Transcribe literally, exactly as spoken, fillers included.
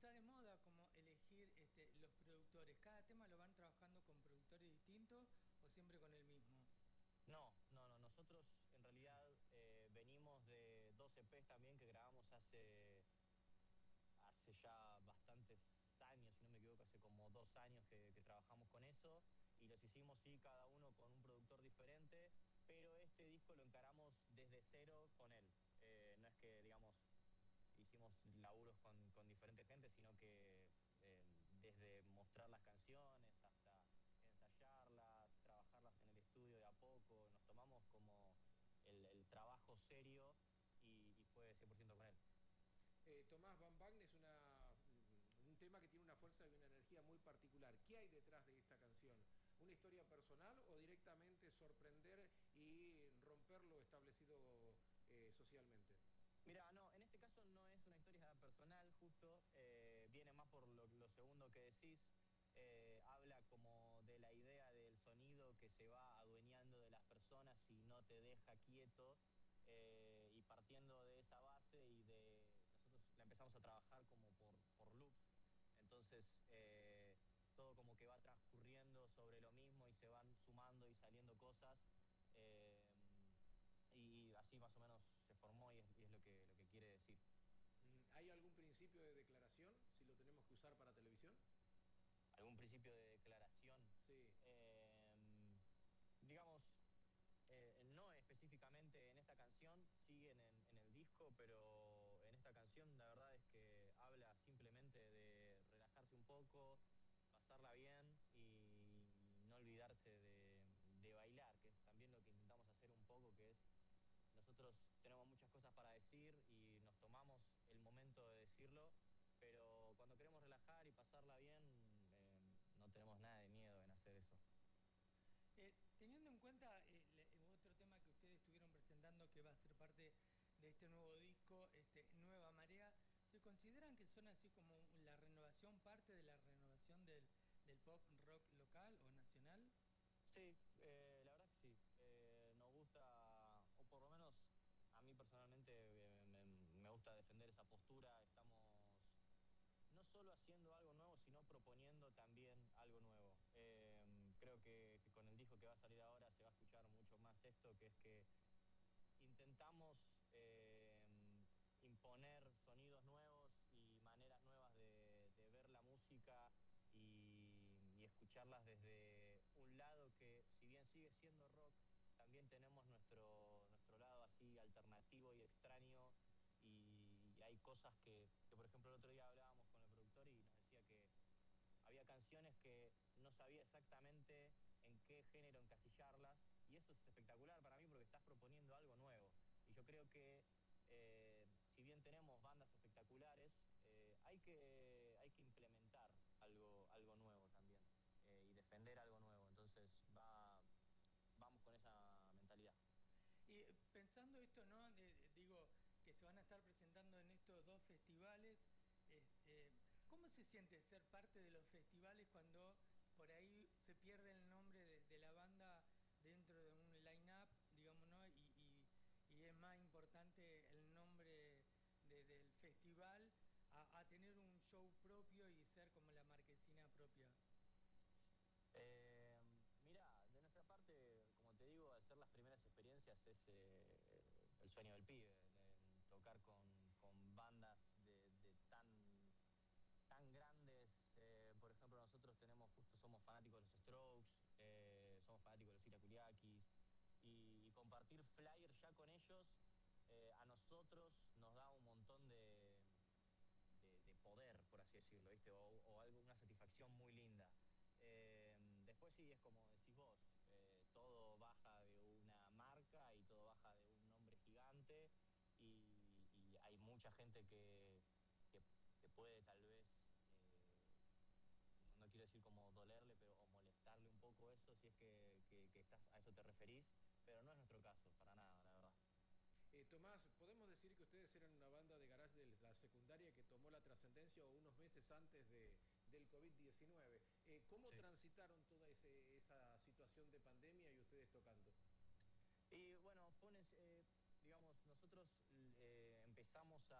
está de moda como elegir este, los productores. ¿Cada tema lo van trabajando con productores distintos o siempre con el mismo? No, no, no. Nosotros en realidad eh, venimos de dos E Pes también que grabamos hace, hace ya bastantes años, si no me equivoco, hace como dos años que, que trabajamos con eso y los hicimos, sí, cada uno con un productor diferente, pero este disco lo encaramos desde cero con él. Eh, no es que, digamos, hicimos laburos con, con diferente gente, sino que eh, desde mostrar las canciones hasta ensayarlas, trabajarlas en el estudio de a poco, nos tomamos como el, el trabajo serio y, y fue cien por ciento con él. Eh, Tomás, Van Vagn es una, un tema que tiene una fuerza y una energía muy particular. ¿Qué hay detrás de esta canción? ¿Una historia personal o directamente sorprender y romper lo establecido eh, socialmente? Mira, no, en este caso no es una historia personal, justo, eh, viene más por lo, lo segundo que decís, eh, habla como de la idea del sonido que se va adueñando de las personas y no te deja quieto, eh, y partiendo de esa base y de... Nosotros la empezamos a trabajar como por, por loops, entonces eh, todo como que va transcurriendo sobre lo mismo y se van sumando y saliendo cosas. Eh, y así más o menos se formó y es, y es lo que, lo que quiere decir. ¿Hay algún principio de declaración, si lo tenemos que usar para televisión? ¿Algún principio de declaración? Sí. Eh, digamos, eh, no específicamente en esta canción, siguen en, en el disco, pero en esta canción la verdad es que habla simplemente de relajarse un poco, pasarla bien y no olvidarse de, de bailar, que es también lo que intentamos hacer un poco, que es nosotros tenemos muchas cosas para decir y nos tomamos el momento de decirlo, pero cuando queremos relajar y pasarla bien, eh, no tenemos nada de miedo en hacer eso. Eh, teniendo en cuenta eh, le- otro tema que ustedes estuvieron presentando que va a ser parte de este nuevo disco, este, Nueva Marea, ¿se consideran que son así como la renovación, parte de la renovación del, del pop rock local o nacional? Sí, eh, la verdad que sí. Eh, nos gusta, o por lo menos a mí personalmente eh, me, me gusta defender esa postura. Estamos no solo haciendo algo nuevo, sino proponiendo también algo nuevo. Eh, creo que, que con el disco que va a salir ahora se va a escuchar mucho más esto, que es que intentamos eh, imponer sonidos nuevos y maneras nuevas de, de ver la música y, y escucharlas desde un lado que, si bien sigue siendo rock, también tenemos nuestro, nuestro lado así alternativo y extraño, y, y hay cosas que, que, por ejemplo, el otro día hablábamos con el productor y nos decía que había canciones que no sabía exactamente en qué género encasillarlas, y eso es espectacular para mí porque estás proponiendo algo nuevo. Y yo creo que eh, si bien tenemos bandas espectaculares, eh, hay, que, hay que implementar algo, algo nuevo también, eh, y defender algo nuevo. Entonces va, vamos con esa mentalidad. Y pensando esto, ¿no? De- digo, que se van a estar presentando en estos dos festivales, este, ¿cómo se siente ser parte de los festivales cuando por ahí se pierde el nombre de, de la banda dentro de un line-up, digamos, ¿no? Y, y- y es más importante el nombre de- del festival a, a tener un show propio y ser como la marquesina propia? Eh, mira, de nuestra parte, como te digo, al ser las primeras experiencias es eh, el sueño del pibe, de tocar con, con bandas de, de tan, tan grandes. Eh, por ejemplo, nosotros tenemos, justo somos fanáticos de los Strokes, eh, somos fanáticos de los Ira Kuriakis, y, y compartir flyer ya con ellos, eh, a nosotros nos da un montón de, de, de poder, por así decirlo, ¿viste? O, o algo, una satisfacción muy linda. Eh, después sí, es como decís vos, eh, todo baja de una marca y todo baja de un nombre gigante, y, y hay mucha gente que, que, que puede tal vez, eh, no quiero decir como dolerle, pero o molestarle un poco eso, si es que, que, que estás, a eso te referís, pero no es nuestro caso, para nada, la verdad. Eh, Tomás, ¿podemos decir que ustedes eran una banda de garage de la secundaria que tomó la trascendencia unos meses antes de, del COVID diecinueve? Eh, ¿Cómo Sí. transitaron toda ese, esa situación de pandemia y ustedes tocando? Y bueno, pones, eh, digamos, nosotros eh, empezamos a